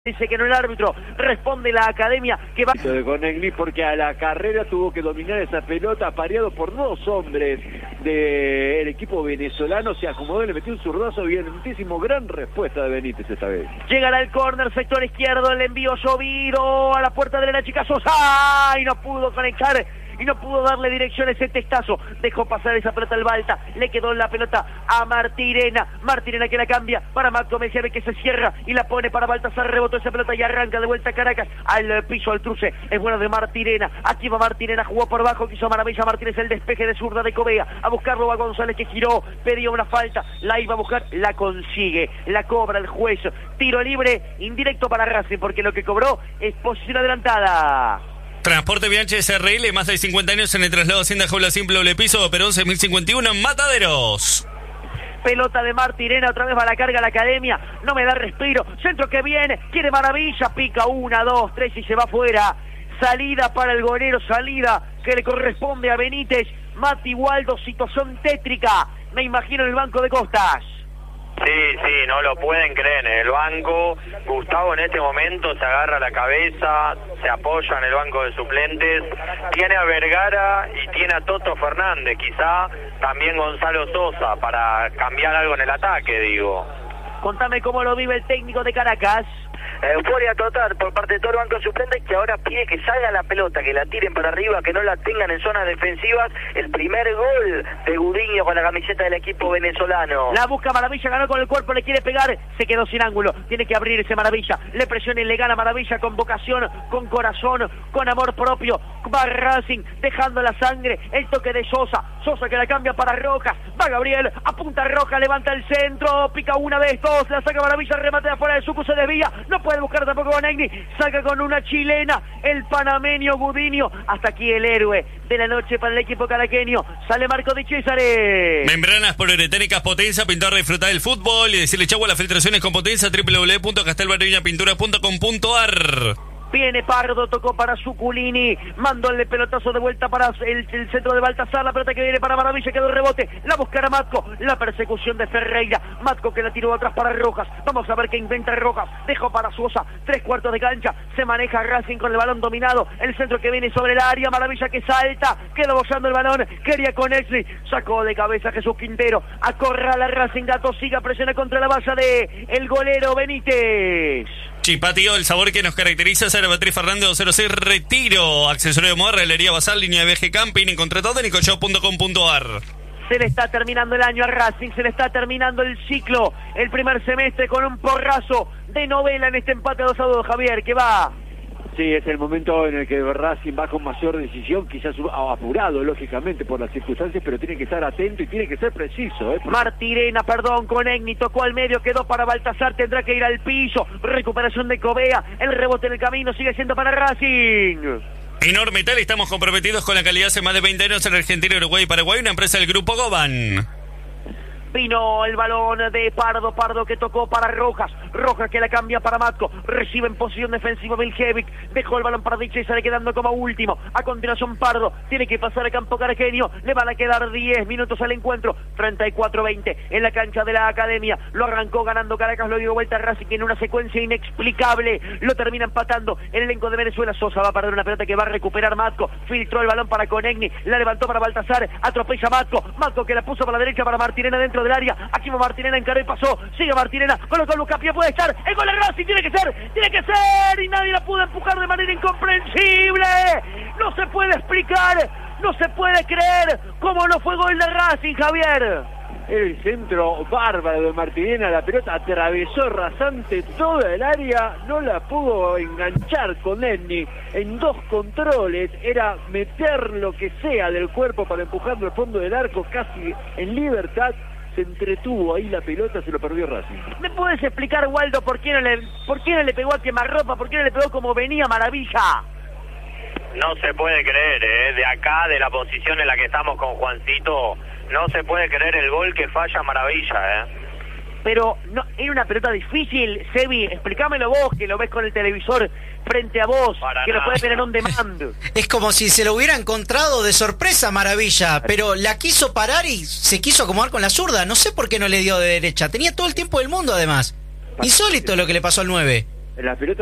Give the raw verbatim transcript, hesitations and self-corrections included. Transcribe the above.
Dice que no el árbitro, responde la academia que va... Con Egli porque a la carrera tuvo que dominar esa pelota, pareado por dos hombres del equipo venezolano, se acomodó y le metió un zurdazo violentísimo, gran respuesta de Benítez esta vez. Llegará al córner, sector izquierdo, el envío llovido a la puerta de la chica Sosa, y no pudo conectar, y no pudo darle dirección a ese testazo, dejó pasar esa pelota al Balta, le quedó la pelota a Martirena, Martirena que la cambia para Matko Mesiave que se cierra y la pone para Baltasar, rebotó esa pelota y arranca de vuelta a Caracas, al piso, al cruce, es bueno de Martirena, aquí va Martirena, jugó por bajo, quiso maravilla Martínez, el despeje de zurda de Covea, a buscarlo a González que giró, pedía una falta, la iba a buscar, la consigue, la cobra el juez, tiro libre, indirecto para Racing, porque lo que cobró es posición adelantada. Transporte Bianchi S R L, más de cincuenta años en el traslado Hacienda Jaula Simple doble piso, pero once mil cincuenta y uno en Mataderos. Pelota de Martirena, otra vez va a la carga la academia, no me da respiro, centro que viene, quiere maravilla, pica una, dos, tres y se va afuera. Salida para el golero, salida que le corresponde a Benítez. Mati Waldo, situación tétrica, me imagino en el banco de Costas. Sí, sí, no lo pueden creer, en el banco, Gustavo en este momento se agarra la cabeza, se apoya en el banco de suplentes, tiene a Vergara y tiene a Toto Fernández, quizá también Gonzalo Sosa, para cambiar algo en el ataque, digo. Contame cómo lo vive el técnico de Caracas. Euforia total por parte de todo el banco de suplentes, que ahora pide que salga la pelota, que la tiren para arriba, que no la tengan en zonas defensivas. El primer gol de Gudiño con la camiseta del equipo venezolano. La busca Maravilla, ganó con el cuerpo, le quiere pegar, se quedó sin ángulo, tiene que abrir ese Maravilla, le presiona y le gana Maravilla con vocación, con corazón, con amor propio. Va Racing dejando la sangre, el toque de Sosa, Sosa que la cambia para Rojas, va Gabriel, apunta Rojas, levanta el centro, pica una vez, dos, la saca Maravilla, remate de afuera de Sucu, se desvía, no puede buscar tampoco con Egni, saca con una chilena el panameño Gudiño. Hasta aquí el héroe de la noche para el equipo caraqueño. Sale Marco Di Cesare. Membranas poliuretánicas Potenza, pintar, disfrutar del fútbol y decirle chau a las filtraciones con Potenza. doble u doble u doble u punto castelbarriñapintura punto com punto a r. Viene Pardo, tocó para Suculini, mandó el pelotazo de vuelta para el, el centro de Baltasar, la pelota que viene para Maravilla, quedó el rebote, la buscará Matko, la persecución de Ferreira, Matko que la tiró atrás para Rojas, vamos a ver qué inventa Rojas, dejó para Sosa, tres cuartos de cancha, se maneja Racing con el balón dominado, el centro que viene sobre el área, Maravilla que salta, queda bollando el balón, quería con Exley, sacó de cabeza Jesús Quintero, acorrala Racing, Gato siga, presiona contra la valla de el golero Benítez. Chipatío, el sabor que nos caracteriza. Sara Beatriz Fernández dos cero seis Retiro, accesorio de moda, heladería Basal, línea de viaje camping y contratado en nicoshop punto com punto a r. Se le está terminando el año a Racing, se le está terminando el ciclo, el primer semestre con un porrazo de novela en este empate a dos a dos, Javier, que va. Sí, es el momento en el que Racing va con mayor decisión, quizás apurado, lógicamente, por las circunstancias, pero tiene que estar atento y tiene que ser preciso. ¿eh? Martirena, perdón, con Egni, tocó al medio, quedó para Baltasar, tendrá que ir al piso, recuperación de Covea, el rebote en el camino sigue siendo para Racing. En Ormetal estamos comprometidos con la calidad hace más de veinte años en Argentina, Uruguay y Paraguay, una empresa del Grupo Goban. Vino el balón de Pardo, Pardo que tocó para Rojas, Rojas que la cambia para Matko, recibe en posición defensiva Viljevic, dejó el balón para Di Cesare quedando como último, a continuación Pardo, tiene que pasar al campo caraqueño, le van a quedar diez minutos al encuentro, treinta y cuatro veinte en la cancha de la academia, lo arrancó ganando Caracas, lo dio vuelta a Racing en una secuencia inexplicable, lo termina empatando el elenco de Venezuela. Sosa va a perder una pelota que va a recuperar Matko, filtró el balón para Conegni, la levantó para Baltasar, atropella a Matko, Matko que la puso para la derecha para Martirena dentro del área, aquí va Martirena, encaró y pasó, sigue Martirena, colocó el Buscapié, puede estar, el gol de Racing, tiene que ser, tiene que ser, y nadie la pudo empujar de manera incomprensible, no se puede explicar, no se puede creer cómo no fue gol de Racing, Javier. El centro bárbaro de Martirena, la pelota atravesó rasante toda el área, no la pudo enganchar con Egni en dos controles, era meter lo que sea del cuerpo para empujarlo al fondo del arco casi en libertad, se entretuvo ahí la pelota, se lo perdió Racing. ¿Me puedes explicar, Waldo, por qué no le, por qué no le pegó a quemarropa, por qué no le pegó como venía Maravilla? No se puede creer, ¿eh? De acá, de la posición en la que estamos con Juancito, no se puede creer el gol que falla Maravilla, ¿eh? Pero no, era una pelota difícil, Sebi, explícamelo vos, que lo ves con el televisor frente a vos, Para que nada. lo puedes ver en on demand. Es como si se lo hubiera encontrado de sorpresa Maravilla, pero la quiso parar y se quiso acomodar con la zurda. No sé por qué no le dio de derecha, tenía todo el tiempo del mundo además. Insólito lo que le pasó al nueve. la pelota